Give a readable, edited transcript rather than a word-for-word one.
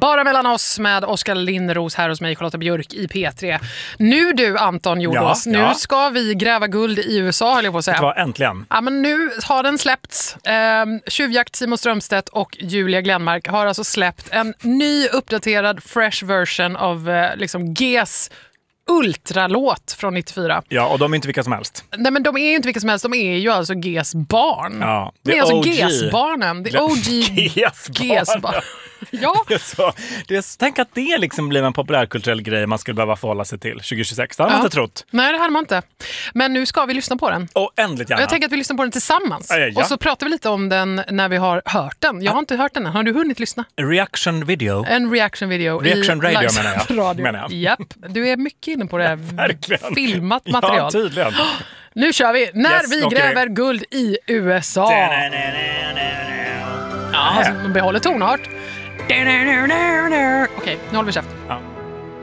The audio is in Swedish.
Bara mellan oss med Oskar Lindros här hos mig, Charlotta Björk i P3. Nu du Anton Jordos, nu ska vi gräva guld i USA, höll jag på att säga. Det var äntligen. Ja, men nu har den släppts. Tjuvjakt Simon Strömstedt och Julia Glenmark har alltså släppt en ny uppdaterad fresh version av liksom Gs ultralåt från 94. Ja, och de är inte vilka som helst. Nej, men de är ju inte vilka som helst. De är ju alltså Gs barn. Ja, de är alltså Gs-barnen. Det är OG Gs-barn. Ja. Tänk att det liksom blir en populärkulturell grej man skulle behöva förhålla sig till 2026. Det hade man inte trott. Nej, det hade man inte. Men nu ska vi lyssna på den. Och ändligt gärna. Jag tänker att vi lyssnar på den tillsammans. Ja. Och så pratar vi lite om den när vi har hört den. Jag har inte hört den än. Har du hunnit lyssna? Reaction video. En reaction video. Reaction radio menar jag. Japp. Du är mycket inne på det här verkligen. Filmat material. Ja, tydligen. Nu kör vi. När vi gräver guld i USA. Ja, alltså, man behåller tonart. Okej, nu håller vi käft. Ja.